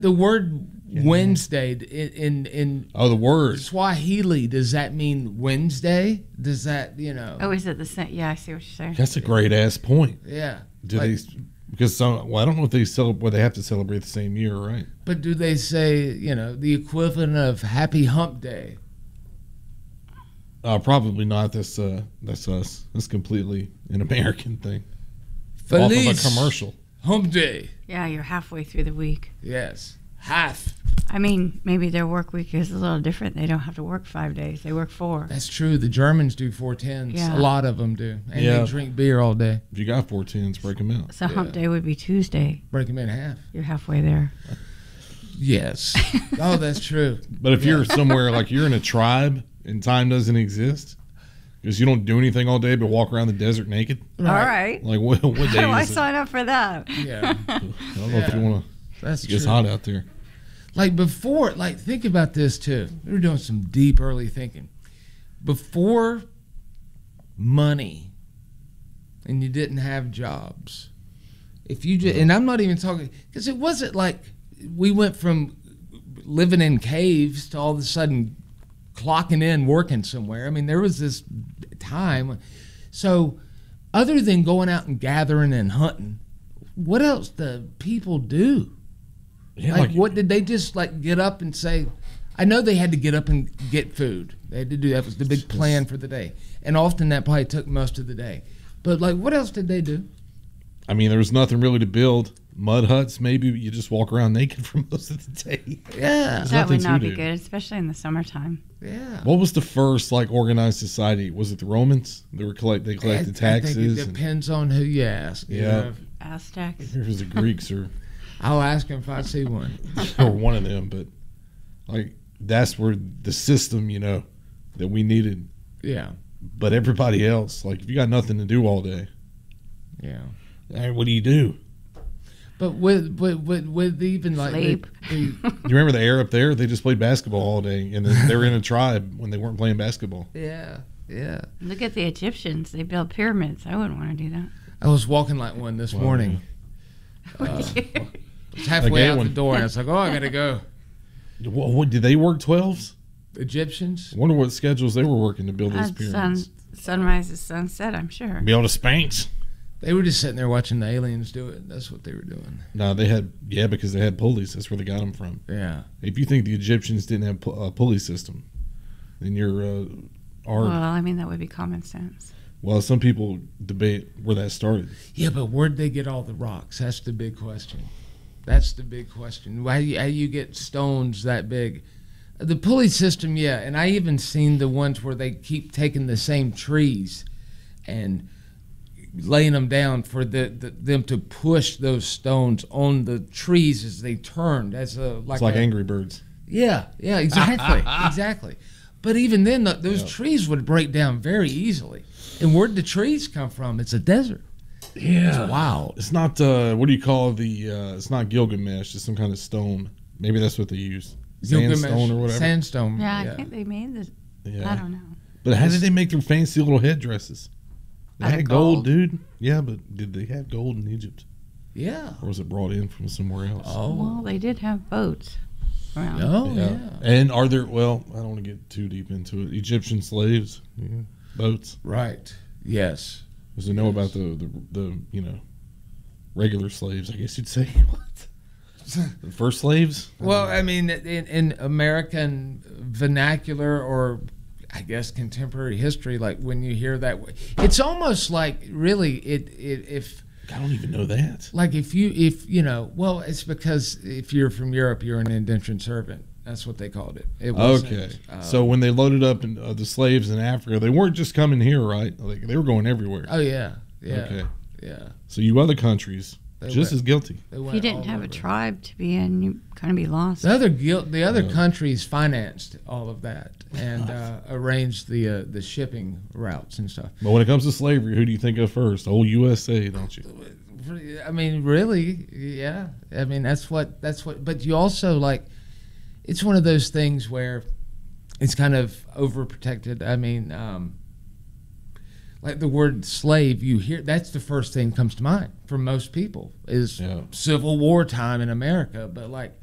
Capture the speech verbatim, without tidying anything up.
The word yeah. Wednesday in, in in oh the word Swahili, does that mean Wednesday? Does that, you know? Oh, is it the same? Yeah, I see what you're saying. That's a great ass point. Yeah. Do like, they? Because some, well, I don't know if they celebrate. Well, they have to celebrate the same year, right? But do they say, you know, the equivalent of Happy Hump Day? Uh, probably not. That's uh, that's us. That's completely an American thing. Feliz Off of a commercial. Hump Day. Yeah, you're halfway through the week. Yes, half. I mean, maybe their work week is a little different. They don't have to work five days. They work four. That's true. The Germans do four tens. Yeah. A lot of them do. And yeah. they drink beer all day. If you got four tens, break them out. So yeah. hump day would be Tuesday. Break them in half. You're halfway there. Yes. Oh, that's true. But if yeah. you're somewhere, like you're in a tribe and time doesn't exist, because you don't do anything all day but walk around the desert naked. Right. All right. Like what, what day How do I is it? sign up for that? Yeah. I don't know yeah. if you want to. That's It gets true. hot out there. Like before, like think about this too. We were doing some deep early thinking. Before money and you didn't have jobs, if you just, and I'm not even talking, because it wasn't like we went from living in caves to all of a sudden clocking in, working somewhere. I mean, there was this time. So other than going out and gathering and hunting, what else do people do? Yeah, like, like what did they just like get up and say? I know they had to get up and get food. They had to do that was the big plan for the day, and often that probably took most of the day. But like, what else did they do? I mean, there was nothing really to build. Mud huts, maybe you just walk around naked for most of the day. Yeah, There's that would nothing not to be do. good, especially in the summertime. yeah. What was the first like organized society? Was it the Romans? They were collect they collected I, I taxes. think it and- depends on who you ask. you Yeah. know. Aztecs. If it was the Greeks or I'll ask him if I see one. or one of them, but like that's where the system, you know, that we needed. Yeah, But everybody else, like if you got nothing to do all day, yeah. hey, what do you do? But with with with, with even like Sleep. the, You remember the air up there? They just played basketball all day, and then they were in a tribe when they weren't playing basketball. the, yeah, yeah. Look at the Egyptians. They built pyramids. I wouldn't want to do that. I was walking like one this Wow. morning. Uh, It's halfway Okay, out one. the door, and I was like, "Oh, I gotta go." What, what did they work twelves? Egyptians. I wonder what schedules they were working to build those Uh, sun, pyramids. sunrise to sunset, I'm sure. Be able to spanks. They were just sitting there watching the aliens do it. That's what they were doing. No, they had yeah because they had pulleys. That's where they got them from. Yeah. If you think the Egyptians didn't have pu- a pulley system, then you're uh, are Well, I mean, that would be common sense. well. Some people debate where that started. Yeah, but where'd they get all the rocks? That's the big question. That's the big question. How you, how you get stones that big? The pulley system, yeah. And I even seen the ones where they keep taking the same trees and laying them down for the, the them to push those stones on the trees as they turned. As a like, It's like a, Angry Birds. Yeah, yeah, exactly, exactly. But even then, the, those Yeah. trees would break down very easily. And where'd the trees come from? It's a desert. Yeah, It's wild. It's not uh, what do you call the? Uh, it's not Gilgamesh. It's some kind of stone. Maybe that's what they use. Sandstone or whatever. Sandstone. Yeah, Yeah, I think they made this. yeah. I don't know. But how did they make their fancy little headdresses? They Out of had gold, gold. dude. Yeah, but did they have gold in Egypt, yeah. or was it brought in from somewhere else? Oh, Well, they did have boats around. oh yeah. And are there? Well, I don't want to get too deep into it. Egyptian slaves, yeah. boats. Right. Yes. Does they know about the, the the you know regular slaves? I guess you'd say what the first slaves. Well, I mean, in, in American vernacular or I guess contemporary history, like when you hear that, it's almost like really it, it if I don't even know that. like if you if you know well, it's because if you're from Europe, you're an indentured servant. That's what they called it. It wasn't, Okay, uh, so when they loaded up in, uh, the slaves in Africa, they weren't just coming here, right? Like they were going everywhere. oh yeah, yeah, Okay. yeah. So you other countries They just went- as guilty. They If went you didn't all have a over. tribe to be in, you kind of be lost. The other guilt, the other Yeah. countries financed all of that and uh, arranged the uh, the shipping routes and stuff. But when it comes to slavery, who do you think of first? Old U S A, don't you? I mean, really, yeah. I mean, that's what that's what. But you also like, it's one of those things where it's kind of overprotected. I mean, um, like the word slave, you hear that's the first thing that comes to mind for most people is Yeah. Civil War time in America. But like,